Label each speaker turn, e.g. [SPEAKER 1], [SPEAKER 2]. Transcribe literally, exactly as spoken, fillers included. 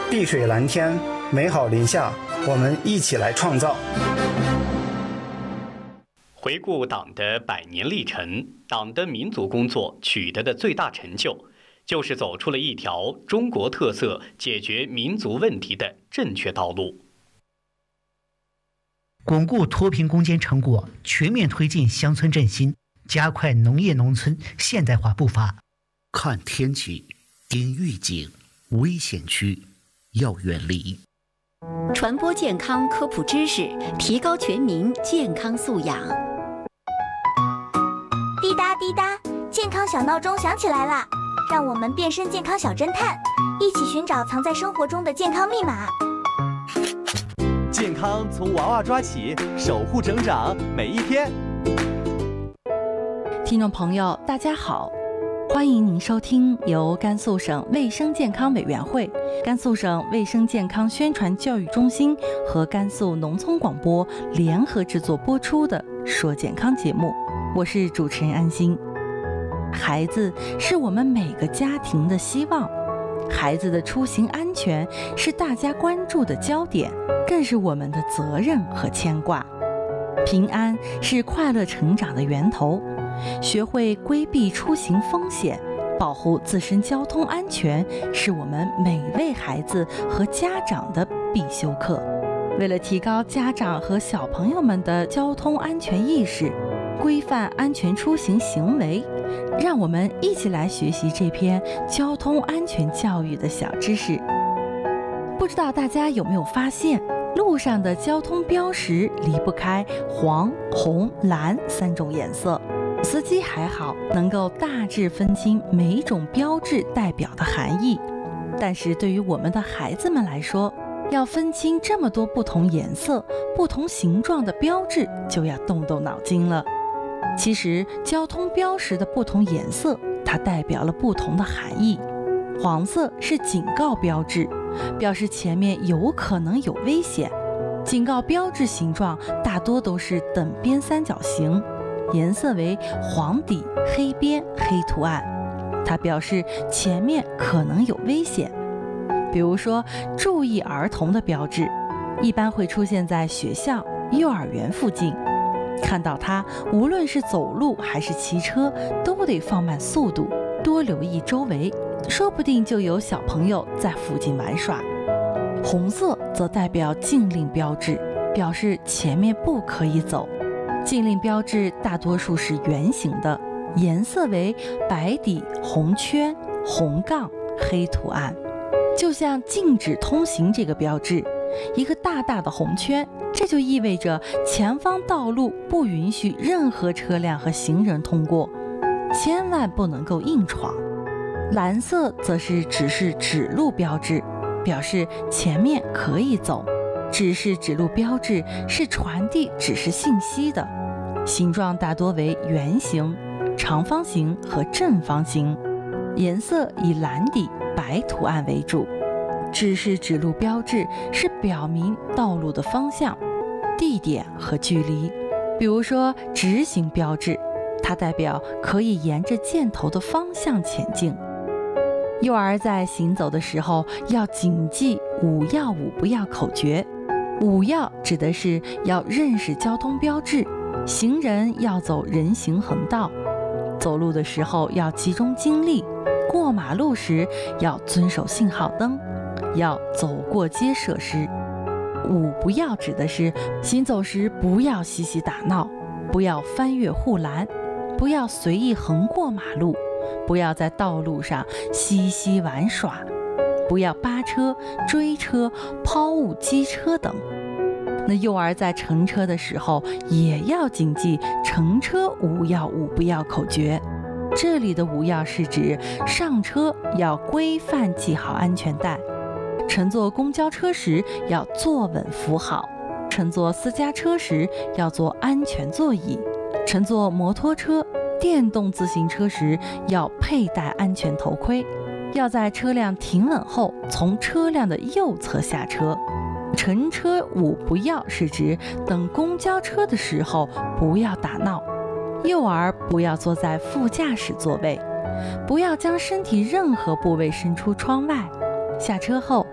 [SPEAKER 1] 碧水蓝天，美好林下，我们一起来创造。
[SPEAKER 2] 回顾党的百年历程，党的民族工作取得的最大成就，就是走出了一条中国特色解决民族问题的正确道路。
[SPEAKER 3] 巩固脱贫攻坚成果，全面推进乡村振兴，加快农业农村现代化步伐。
[SPEAKER 4] 看天气，盯预警，危险区要远离。
[SPEAKER 5] 传播健康科普知识，提高全民健康素养。
[SPEAKER 6] 滴答滴答，健康小闹钟响起来了，让我们变身健康小侦探，一起寻找藏在生活中的健康密码。
[SPEAKER 7] 健康从娃娃抓起，守护成长每一天。
[SPEAKER 8] 听众朋友，大家好，欢迎您收听由甘肃省卫生健康委员会、甘肃省卫生健康宣传教育中心和甘肃农村广播联合制作播出的《说健康》节目，我是主持人安心。孩子是我们每个家庭的希望，孩子的出行安全是大家关注的焦点，更是我们的责任和牵挂。平安是快乐成长的源头，学会规避出行风险，保护自身交通安全，是我们每位孩子和家长的必修课。为了提高家长和小朋友们的交通安全意识，规范安全出行行为，让我们一起来学习这篇交通安全教育的小知识。不知道大家有没有发现，路上的交通标识离不开黄、红、蓝三种颜色。司机还好，能够大致分清每种标志代表的含义，但是对于我们的孩子们来说，要分清这么多不同颜色、不同形状的标志，就要动动脑筋了。其实交通标识的不同颜色，它代表了不同的含义。黄色是警告标志，表示前面有可能有危险。警告标志形状大多都是等边三角形，颜色为黄底黑边黑图案，它表示前面可能有危险。比如说注意儿童的标志，一般会出现在学校、幼儿园附近。看到它，无论是走路还是骑车，都得放慢速度，多留意周围，说不定就有小朋友在附近玩耍。红色则代表禁令标志，表示前面不可以走。禁令标志大多数是圆形的，颜色为白底红圈红杠黑图案，就像禁止通行这个标志，一个大大的红圈，这就意味着前方道路不允许任何车辆和行人通过，千万不能够硬闯。蓝色则是指示指路标志，表示前面可以走。指示指路标志是传递指示信息的，形状大多为圆形、长方形和正方形，颜色以蓝底白图案为主。指示指路标志是表明道路的方向、地点和距离。比如说直行标志，它代表可以沿着箭头的方向前进。幼儿在行走的时候要谨记五要五不要口诀。五要指的是要认识交通标志，行人要走人行横道，走路的时候要集中精力，过马路时要遵守信号灯，要走过街设施。五不要指的是行走时不要嬉戏打闹，不要翻越护栏，不要随意横过马路，不要在道路上嬉戏玩耍，不要扒车、追车、抛物机车等。那幼儿在乘车的时候也要谨记乘车五要五不要口诀。这里的五要是指上车要规范系好安全带，乘坐公交车时要坐稳扶好，乘坐私家车时要坐安全座椅，乘坐摩托车、电动自行车时要佩戴安全头盔，要在车辆停稳后从车辆的右侧下车。乘车五不要是指等公交车的时候不要打闹，幼儿不要坐在副驾驶座位，不要将身体任何部位伸出窗外，下车后